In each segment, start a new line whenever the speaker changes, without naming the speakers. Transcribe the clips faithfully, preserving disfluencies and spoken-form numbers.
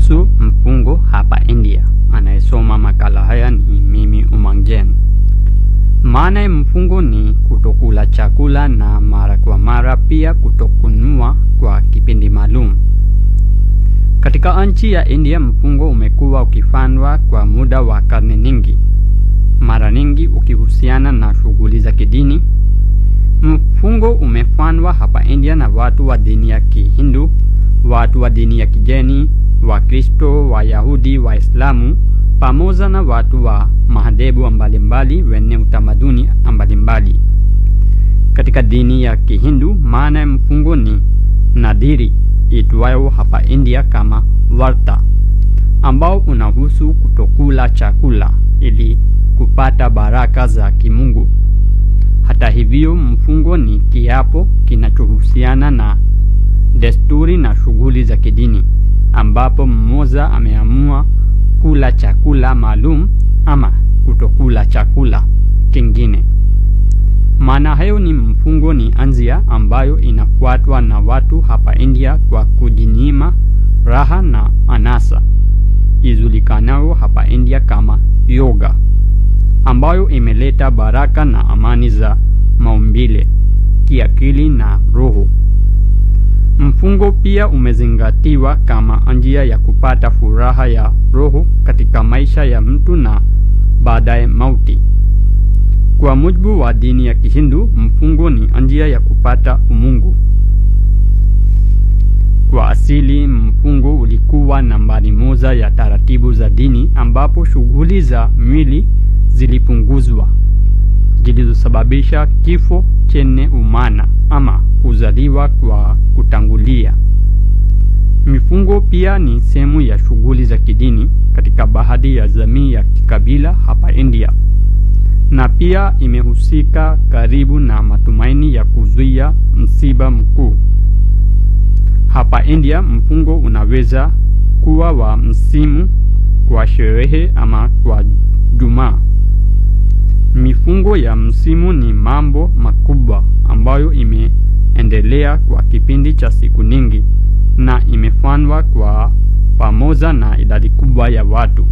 Kuhusu mfungo hapa India, anayesoma makala haya ni mimi Umangjen. Maana ya mfungo ni kutokula chakula na mara kwa mara, pia kutokununua kwa kipindi maalum. Katika nchi ya India, mfungo umekuwa ukifanywa kwa muda wa karne nyingi, mara nyingi ukihusiana na shughuli za kidini. Mfungo umefanywa hapa India na watu wa dini ya Kihindu, watu wa dini ya Kijeni, Wakristo, Wayahudi, Waislamu, pamoja na watu wa madhehebu mbalimbali wenye utamaduni mbalimbali. Katika dini ya Kihindu, maana ya mfungo ni nadhiri itwayo hapa India kama Varta, ambao unahusu kutokula chakula ili kupata baraka za kimungu. Hata hivyo, mfungo ni kiapo kinachohusiana na desturi na shughuli za kidini, ambapo mmoja ameamua kula chakula maalum ama kutokula chakula kingine. Maana hayo ni mfungo ni anzia ambayo inafuatwa na watu hapa India kwa kujinyima raha na anasa, ijulikanayo hapa India kama yoga, ambayo imeleta baraka na amani za maumbile, kiakili na roho. Mfungo pia umezingatiwa kama njia ya kupata furaha ya roho katika maisha ya mtu na baadaye mauti. Kwa mujibu wa dini ya Kihindu, mfungo ni njia ya kupata umungu. Kwa asili, mfungo ulikuwa nambari moja ya taratibu za dini, ambapo shughuli za mwili zilipunguzwa, zilizosababisha kifo chenye umana ama kuzaliwa kwa kutangulia. Mifungo pia ni sehemu ya shughuli za kidini katika baadhi ya jamii ya kikabila hapa India, na pia imehusika karibu na matumaini ya kuzuia msiba mkuu. Hapa India, mfungo unaweza kuwa wa msimu, kwa sherehe ama kwa Jumaa. Mifungo ya msimu ni mambo makubwa ambayo imeendelea kwa kipindi cha siku nyingi na imefanywa kwa pamoja na idadi kubwa ya watu.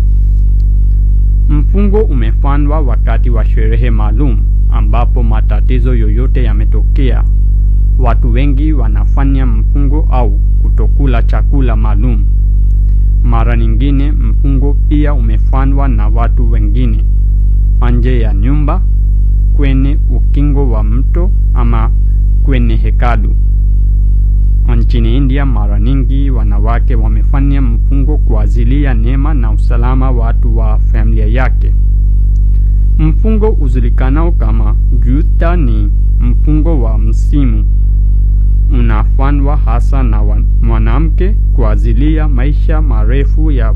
Mfungo umefanywa wakati wa sherehe maalum, ambapo matatizo yoyote yametokea. Watu wengi wanafanya mfungo au kutokula chakula maalum. Mara nyingine mfungo pia umefanywa na watu wengine nje ya nyumba, kwenye ukingo wa mto ama kwenye hekalu. Nchini India, mara nyingi wanawake wamefanya mfungo kwa ajili ya neema na usalama watu wa familia yake. Mfungo ujulikanao kama Juta ni mfungo wa msimu. Unafanywa hasa na mwanamke kwa ajili ya maisha marefu ya